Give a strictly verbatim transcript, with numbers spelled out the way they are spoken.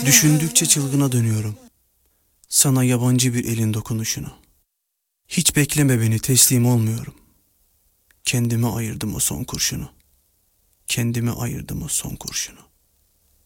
Düşündükçe çılgına dönüyorum. Sana yabancı bir elin dokunuşunu. Hiç bekleme beni, teslim olmuyorum. Kendime ayırdım o son kurşunu. Kendime ayırdım o son kurşunu.